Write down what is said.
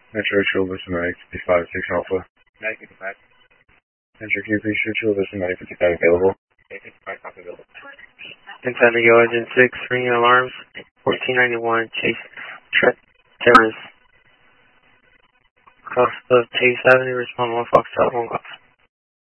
Metro Chula Medic 55 6 Alpha. Medic 55. Metro Q, please show Chula Medic 55 available. Okay, 55 copy available. Inside the Go Engine 6, ringing alarms, 1491, Chase Terrace. Cross of Chase Avenue, respond 1 Fox 1 Golf.